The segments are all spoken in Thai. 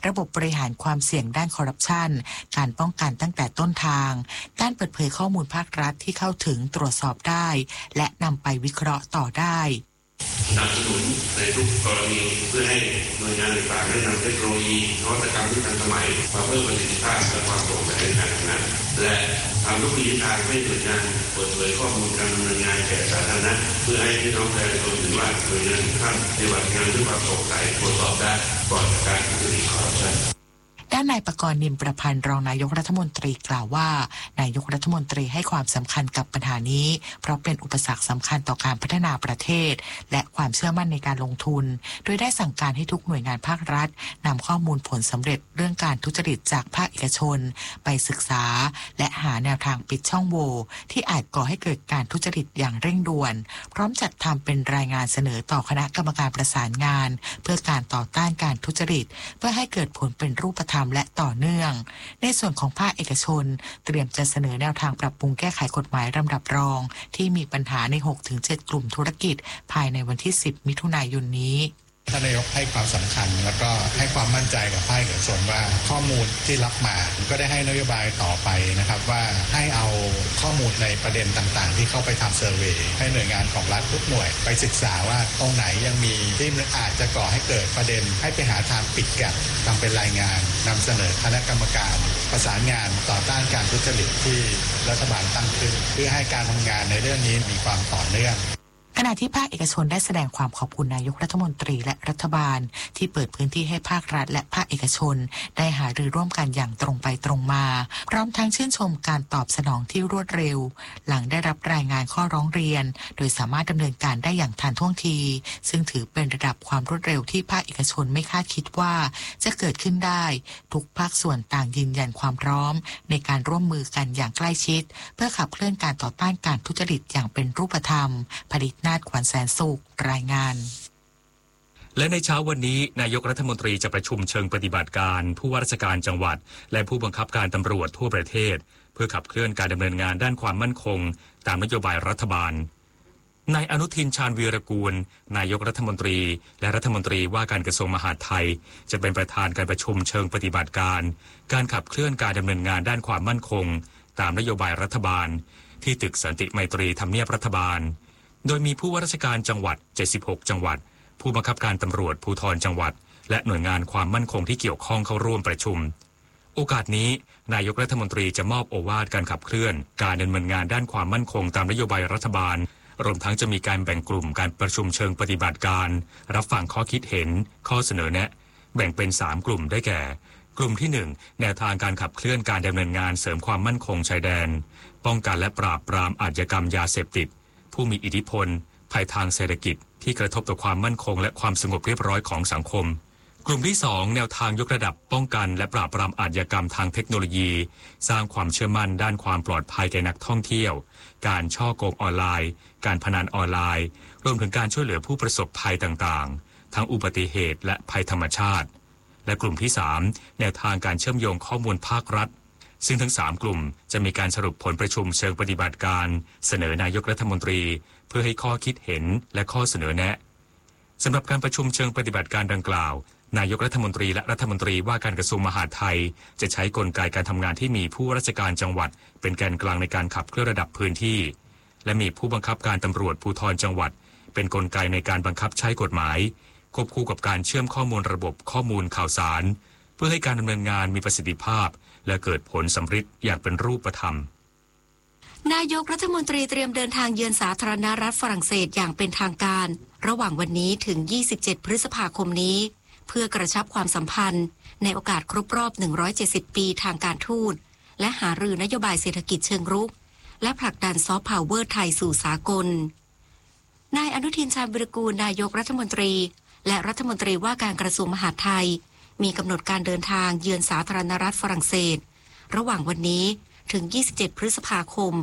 ระบบบริหารความเสี่ยงด้านคอร์รัปชันการป้องกันตั้งแต่ต้นทางการเปิดเผยข้อมูลภาครัฐที่เข้าถึงตรวจสอบได้และนำไปวิเคราะห์ต่อได้สนับสนุนในทุกกรณีเพื่อให้หน่วยงานต่างๆได้นำเทคโนโลยีนวัตกรรมที่ทันสมัยมาเพิ่มประสิทธิภาพและความโปร่งใสในการทำงานและทำทุกวิธีทางให้หน่วยงานเปิดเผยข้อมูลการดำเนินงานแก่สาธารณะเพื่อให้พี่น้องประชาชนเห็นว่าหน่วยงานท่านปฏิบัติงานด้วยความโปร่งใสตรวจสอบได้ปลอดจากการทุจริตคอร์รัปชันด้านนายประกรณ์ นิมประพันธ์รองนายกรัฐมนตรีกล่าวว่านายกรัฐมนตรีให้ความสำคัญกับปัญหานี้เพราะเป็นอุปสรรคสำคัญต่อการพัฒนาประเทศและความเชื่อมั่นในการลงทุนโดยได้สั่งการให้ทุกหน่วยงานภาครัฐนำข้อมูลผลสำเร็จเรื่องการทุจริตจากภาคเอกชนไปศึกษาและหาแนวทางปิดช่องโหว่ที่อาจก่อให้เกิดการทุจริตอย่างเร่งด่วนพร้อมจัดทำเป็นรายงานเสนอต่อคณะกรรมการประสานงานเพื่อการต่อต้านการทุจริตเพื่อให้เกิดผลเป็นรูปธรรมและต่อเนื่องในส่วนของภาคเอกชนเตรียมจะเสนอแนวทางปรับปรุงแก้ไขกฎหมายลำดับรองที่มีปัญหาใน 6-7 กลุ่มธุรกิจภายในวันที่ 10 มิถุนายนนี้ท่านนายกให้ความสำคัญแล้วก็ให้ความมั่นใจกับภาคเอกชนว่าข้อมูลที่รับมาก็ได้ให้นโยบายต่อไปนะครับว่าให้เอาข้อมูลในประเด็นต่างๆที่เข้าไปทำเซอร์เวย์ให้หน่วยงานของรัฐทุกหน่วยไปศึกษาว่าตรงไหนยังมีที่อาจจะก่อให้เกิดประเด็นให้ไปหาทางปิดแก็ปทำเป็นรายงานนำเสนอคณะกรรมการประสานงานต่อต้านการทุจริตที่รัฐบาลตั้งขึ้นเพื่อให้การทำงานในเรื่องนี้มีความต่อเนื่องขณะที่ภาคเอกชนได้แสดงความขอบคุณนายกรัฐมนตรีและรัฐบาลที่เปิดพื้นที่ให้ภาครัฐและภาคเอกชนได้หารือร่วมกันอย่างตรงไปตรงมาพร้อมทั้งชื่นชมการตอบสนองที่รวดเร็วหลังได้รับรายงานข้อร้องเรียนโดยสามารถดำเนินการได้อย่างทันท่วงทีซึ่งถือเป็นระดับความรวดเร็วที่ภาคเอกชนไม่คาดคิดว่าจะเกิดขึ้นได้ทุกภาคส่วนต่างยืนยันความพร้อมในการร่วมมือกันอย่างใกล้ชิดเพื่อขับเคลื่อนการต่อต้านการทุจริตอย่างเป็นรูปธรรมผลิตนาถ ขวัญแสนสุขรายงานและในเช้าวันนี้นายกรัฐมนตรีจะประชุมเชิงปฏิบัติการผู้ว่าราชการจังหวัดและผู้บังคับการตำรวจทั่วประเทศเพื่อขับเคลื่อนการดำเนินงานด้านความมั่นคงตามนโยบายรัฐบาลนายอนุทินชาญวีรกูลนายกรัฐมนตรีและรัฐมนตรีว่าการกระทรวงมหาดไทยจะเป็นประธานการประชุมเชิงปฏิบัติการการขับเคลื่อนการดำเนินงานด้านความมั่นคงตามนโยบายรัฐบาลที่ตึกสันติไมตรีทำเนียบรัฐบาลโดยมีผู้ว่าราชการจังหวัด76จังหวัดผู้บังคับการตำรวจภูธรจังหวัดและหน่วยงานความมั่นคงที่เกี่ยวข้องเข้าร่วมประชุมโอกาสนี้นายกรัฐมนตรีจะมอบโอวาทการขับเคลื่อนการดำเนินงานด้านความมั่นคงตามนโยบายรัฐบาลรวมทั้งจะมีการแบ่งกลุ่มการประชุมเชิงปฏิบัติการรับฟังข้อคิดเห็นข้อเสนอแนะแบ่งเป็น3กลุ่มได้แก่กลุ่มที่1แนวทางการขับเคลื่อนการดำเนินงานเสริมความมั่นคงชายแดนป้องกันและปราบปรามอาชญากรรมยาเสพติดผู้มีอิทธิพลภัยทางเศรษฐกิจที่กระทบต่อความมั่นคงและความสงบเรียบร้อยของสังคมกลุ่มที่2แนวทางยกระดับป้องกันและปราบปรามอาชญากรรมทางเทคโนโลยีสร้างความเชื่อมั่นด้านความปลอดภัยแก่นักท่องเที่ยวการฉ้อโกงออนไลน์การพนันออนไลน์รวมถึงการช่วยเหลือผู้ประสบภัยต่างๆทั้งอุบัติเหตุและภัยธรรมชาติและกลุ่มที่3แนวทางการเชื่อมโยงข้อมูลภาครัฐซึ่งทั้ง3กลุ่มจะมีการสรุปผลประชุมเชิงปฏิบัติการเสนอนายกรัฐมนตรีเพื่อให้ข้อคิดเห็นและข้อเสนอแนะสำหรับการประชุมเชิงปฏิบัติการดังกล่าวนายกรัฐมนตรีและรัฐมนตรีว่าการกระทรวงมหาดไทยจะใช้กลไกการทำงานที่มีผู้ราชการจังหวัดเป็นแกนกลางในการขับเคลื่อนระดับพื้นที่และมีผู้บังคับการตำรวจภูธรจังหวัดเป็นกลไกในการบังคับใช้กฎหมายควบคู่กับการเชื่อมข้อมูลระบบข้อมูลข่าวสารเพื่อให้การดำเนินงานมีประสิทธิภาพและเกิดผลสำฤทธิ์อย่างเป็นรูปธรรมนายกรัฐมนตรีเตรียมเดินทางเยือนสาธารณรัฐฝรั่งเศสอย่างเป็นทางการระหว่างวันนี้ถึง27พฤษภาคมนี้เพื่อกระชับความสัมพันธ์ในโอกาสครบรอบ170ปีทางการทูตและหารือนโยบายเศรษฐกิจเชิงรุกและผลักดันซอฟต์พาวเวอร์ไทยสู่สากลนายอนุทินชาญวีรกูลนายกรัฐมนตรีและรัฐมนตรีว่าการกระทรวงมหาดไทยมีกำหนดการเดินทางเยือนสาธารณรัฐฝรั่งเศสระหว่างวันนี้ถึง27พฤษภาคม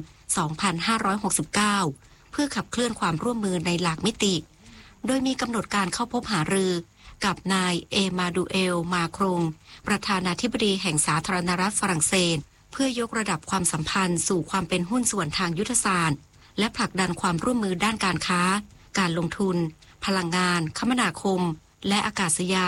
2569เพื่อขับเคลื่อนความร่วมมือในหลากมิติโดยมีกำหนดการเข้าพบหารือกับนายเอมาดูเอลมาครงประธานาธิบดีแห่งสาธารณรัฐฝรั่งเศสเพื่อยกระดับความสัมพันธ์สู่ความเป็นหุ้นส่วนทางยุทธศาสตร์และผลักดันความร่วมมือด้านการค้าการลงทุนพลังงานคมนาคมและอากาศยาน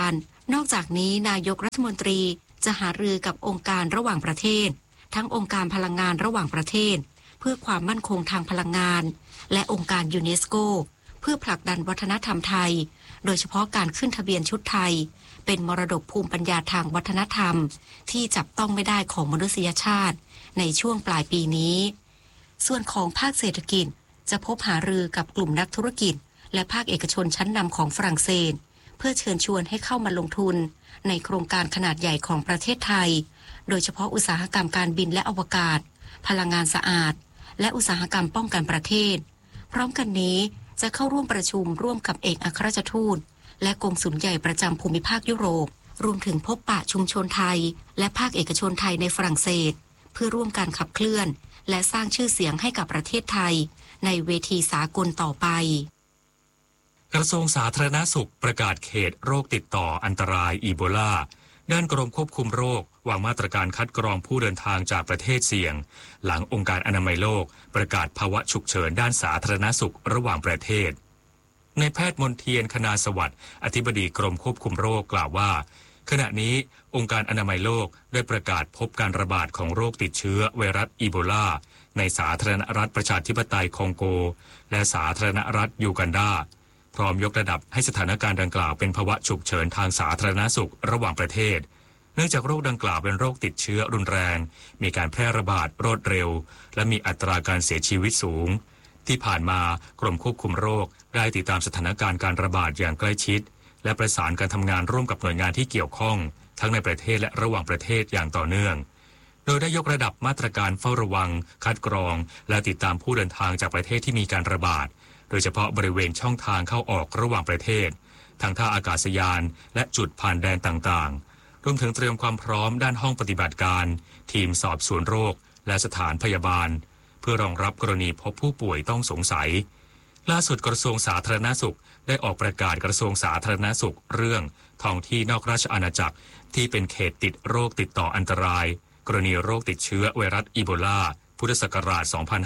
นอกจากนี้นายกรัฐมนตรีจะหารือกับองค์การระหว่างประเทศทั้งองค์การพลังงานระหว่างประเทศเพื่อความมั่นคงทางพลังงานและองค์การยูเนสโกเพื่อผลักดันวัฒนธรรมไทยโดยเฉพาะการขึ้นทะเบียนชุดไทยเป็นมรดกภูมิปัญญาทางวัฒนธรรมที่จับต้องไม่ได้ของมนุษยชาติในช่วงปลายปีนี้ส่วนของภาคเศรษฐกิจจะพบหารือกับกลุ่มนักธุรกิจและภาคเอกชนชั้นนำของฝรั่งเศสเพื่อเชิญชวนให้เข้ามาลงทุนในโครงการขนาดใหญ่ของประเทศไทยโดยเฉพาะอุตสาหกรรมการบินและอวกาศพลังงานสะอาดและอุตสาหกรรมป้องกันประเทศพร้อมกันนี้จะเข้าร่วมประชุมร่วมกับเอกอัครราชทูตและกงสุลใหญ่ประจำภูมิภาคยุโรปรวมถึงพบปะชุมชนไทยและภาคเอกชนไทยในฝรั่งเศสเพื่อร่วมการขับเคลื่อนและสร้างชื่อเสียงให้กับประเทศไทยในเวทีสากลต่อไปกระทรวงสาธารณสุขประกาศเขตโรคติดต่ออันตรายอีโบลาด้านกรมควบคุมโรควางมาตรการคัดกรองผู้เดินทางจากประเทศเสี่ยงหลังองค์การอนามัยโลกประกาศภาวะฉุกเฉินด้านสาธารณสุขระหว่างประเทศนายแพทย์มนเทียนคณาสวัสดิ์อธิบดีกรมควบคุมโรคกล่าวว่าขณะนี้องค์การอนามัยโลกได้ประกาศพบการระบาดของโรคติดเชื้อไวรัสอีโบลาในสาธารณรัฐประชาธิปไตยคองโกและสาธารณรัฐยูกันดาพร้อมยกระดับให้สถานการณ์ดังกล่าวเป็นภาวะฉุกเฉินทางสาธารณสุขระหว่างประเทศเนื่องจากโรคดังกล่าวเป็นโรคติดเชื้อรุนแรงมีการแพร่ระบาดรวดเร็วและมีอัตราการเสียชีวิตสูงที่ผ่านมากรมควบคุมโรคได้ติดตามสถานการณ์การระบาดอย่างใกล้ชิดและประสานการทำงานร่วมกับหน่วยงานที่เกี่ยวข้องทั้งในประเทศและระหว่างประเทศอย่างต่อเนื่องโดยได้ยกระดับมาตรการเฝ้าระวังคัดกรองและติดตามผู้เดินทางจากประเทศที่มีการระบาดโดยเฉพาะบริเวณช่องทางเข้าออกระหว่างประเทศทั้งท่าอากาศยานและจุดผ่านแดนต่างๆรวมถึงเตรียมความพร้อมด้านห้องปฏิบัติการทีมสอบสวนโรคและสถานพยาบาลเพื่อรองรับกรณีพบผู้ป่วยต้องสงสัยล่าสุดกระทรวงสาธารณสุขได้ออกประกาศกระทรวงสาธารณสุขเรื่องท้องที่นอกราชอาณาจักรที่เป็นเขตติดโรคติดต่ออันตรายกรณีโรคติดเชื้อไวรัสอีโบลาพุทธศักราช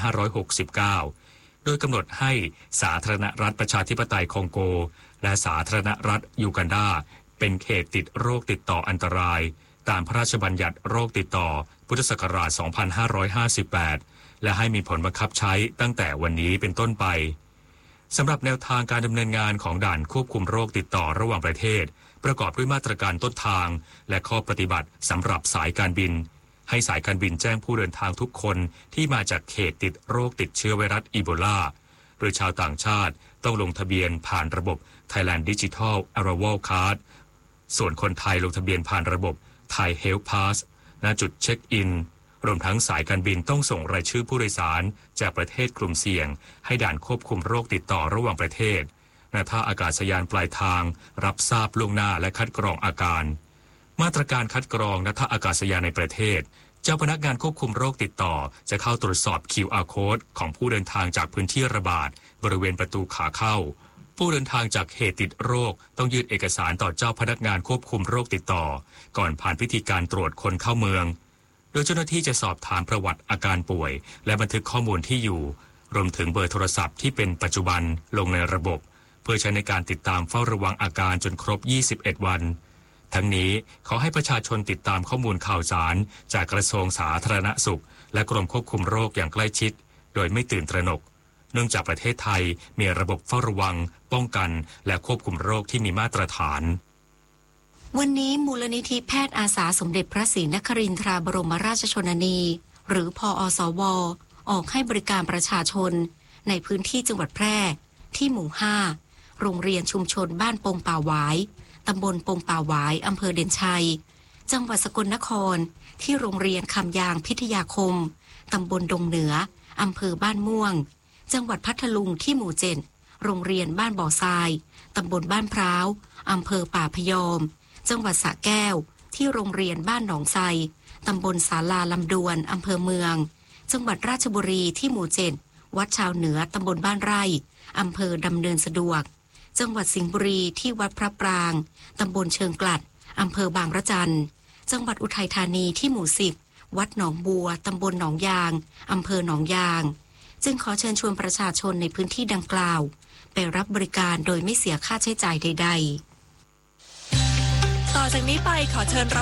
2569 โดยกำหนดให้สาธารณรัฐประชาธิปไตยคองโกและสาธารณรัฐยูกันดาเป็นเขตติดโรคติดต่ออันตรายตามพระราชบัญญัติโรคติดต่อพุทธศักราช 2558 และให้มีผลบังคับใช้ตั้งแต่วันนี้เป็นต้นไปสำหรับแนวทางการดำเนินงานของด่านควบคุมโรคติดต่อระหว่างประเทศประกอบด้วยมาตรการต้นทางและข้อปฏิบัติสำหรับสายการบินให้สายการบินแจ้งผู้เดินทางทุกคนที่มาจากเขตติดโรคติดเชื้อไวรัสอีโบลาโดยชาวต่างชาติต้องลงทะเบียนผ่านระบบ Thailand Digital Arrival Card ส่วนคนไทยลงทะเบียนผ่านระบบ Thai Health Pass ณจุดเช็คอินรวมทั้งสายการบินต้องส่งรายชื่อผู้โดยสารจากประเทศกลุ่มเสี่ยงให้ด่านควบคุมโรคติดต่อระหว่างประเทศณท่าอากาศยานปลายทางรับทราบล่วงหน้าและคัดกรองอาการมาตรการคัดกรองณท่าอากาศยานในประเทศเจ้าพนักงานควบคุมโรคติดต่อจะเข้าตรวจสอบ QR Code ของผู้เดินทางจากพื้นที่ระบาดบริเวณประตูขาเข้าผู้เดินทางจากเขตติดโรคต้องยื่นเอกสารต่อเจ้าพนักงานควบคุมโรคติดต่อก่อนผ่านพิธีการตรวจคนเข้าเมืองโดยเจ้าหน้าที่จะสอบถามประวัติอาการป่วยและบันทึกข้อมูลที่อยู่รวมถึงเบอร์โทรศัพท์ที่เป็นปัจจุบันลงในระบบเพื่อใช้ในการติดตามเฝ้าระวังอาการจนครบ21วันทั้งนี้ขอให้ประชาชนติดตามข้อมูลข่าวสารจากกระทรวงสาธารณสุขและกรมควบคุมโรคอย่างใกล้ชิดโดยไม่ตื่นตระหนกเนื่องจากประเทศไทยมีระบบเฝ้าระวังป้องกันและควบคุมโรคที่มีมาตรฐานวันนี้มูลนิธิแพทย์อาสาสมเด็จพระศรีนครินทราบรมราชชนนีหรือพอสว.ออกให้บริการประชาชนในพื้นที่จังหวัดแพร่ที่หมู่ 5 โรงเรียนชุมชนบ้านปงป่าหวายตำบลปงป่าหวายอำเภอเด่นชัยจังหวัดสกลนครที่โรงเรียนคำยางพิทยาคมตำบลดงเหนืออำเภอบ้านม่วงจังหวัดพัทลุงที่หมู่ 7 โรงเรียนบ้านบ่อทรายตำบลบ้านพร้าวอำเภอป่าพยอมจังหวัดสระแก้วที่โรงเรียนบ้านหนองไทรตำบลศาลาลำดวนอำเภอเมืองจังหวัดราชบุรีที่หมู่ 7 วัดชาวเหนือตำบลบ้านไร่อำเภอดำเนินสะดวกจังหวัดสิงห์บุรีที่วัดพระปรางตำบลเชิงกลัดอำเภอบางระจันจังหวัดอุทัยธานีที่หมู่ 10 วัดหนองบัวตำบลหนองยางอำเภอหนองยางจึงขอเชิญชวนประชาชนในพื้นที่ดังกล่าวไปรับบริการโดยไม่เสียค่าใช้จ่ายใดๆต่อต่อจากนี้ไปขอเชิญ